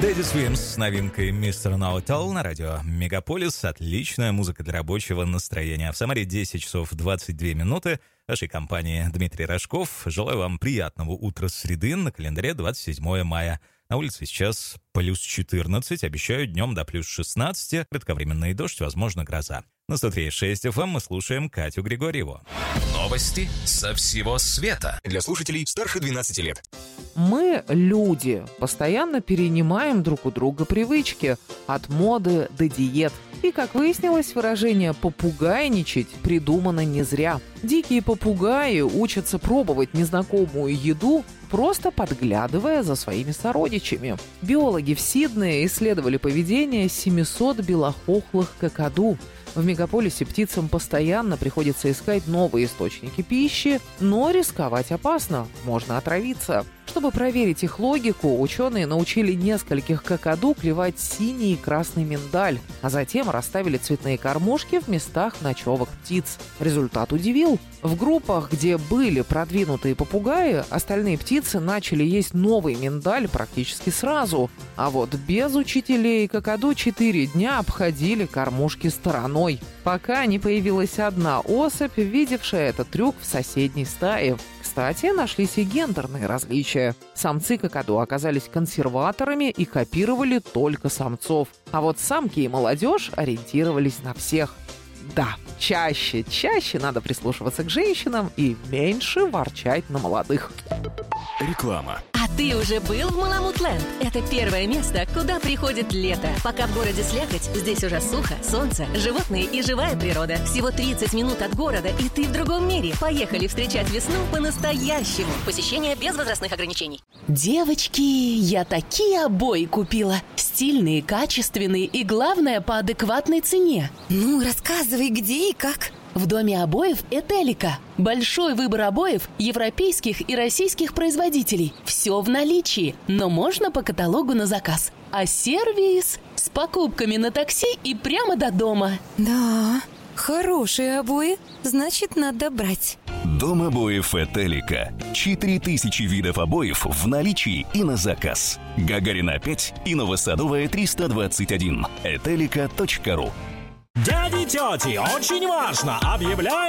Дэдди Свимс с новинкой «Mr. Know-It-All» на радио Мегаполис. Отличная музыка для рабочего настроения. В Самаре 10 часов 22 минуты. В вашей компании Дмитрий Рожков. Желаю вам приятного утра среды. На календаре 27 мая. На улице сейчас плюс 14. Обещают днем до плюс 16. Кратковременный дождь, возможно, гроза. На 103.6 FM мы слушаем Катю Григорьеву. Новости со всего света. Для слушателей старше 12 лет. Мы, люди, постоянно перенимаем друг у друга привычки, от моды до диет. И, как выяснилось, выражение «попугайничать» придумано не зря. Дикие попугаи учатся пробовать незнакомую еду, просто подглядывая за своими сородичами. Биологи в Сиднее исследовали поведение 700 белохохлых какаду. В мегаполисе птицам постоянно приходится искать новые источники пищи, но рисковать опасно, можно отравиться. Чтобы проверить их логику, ученые научили нескольких какаду клевать синий и красный миндаль, а затем расставили цветные кормушки в местах ночевок птиц. Результат удивил. В группах, где были продвинутые попугаи, остальные птицы начали есть новый миндаль практически сразу. А вот без учителей какаду 4 дня обходили кормушки стороной, пока не появилась одна особь, видевшая этот трюк в соседней стае. Кстати, нашлись и гендерные различия. Самцы какаду оказались консерваторами и копировали только самцов. А вот самки и молодежь ориентировались на всех. Да, чаще надо прислушиваться к женщинам и меньше ворчать на молодых. Реклама. А ты уже был в Маламут-ленд? Это первое место, куда приходит лето. Пока в городе слякоть, здесь уже сухо, солнце, животные и живая природа. Всего 30 минут от города, и ты в другом мире. Поехали встречать весну по-настоящему. Посещение без возрастных ограничений. Девочки, я такие обои купила. Стильные, качественные и, главное, по адекватной цене. Ну, рассказывай, где и как. В доме обоев «Этелика». Большой выбор обоев европейских и российских производителей. Все в наличии, но можно по каталогу на заказ. А сервис с покупками на такси и прямо до дома. Да, хорошие обои, значит, надо брать. Дом обоев «Этелика». 4000 видов обоев в наличии и на заказ. Гагарина 5 и Новосадовая 321. Этелика.ру. Дяди, тети, очень важно! Объявляем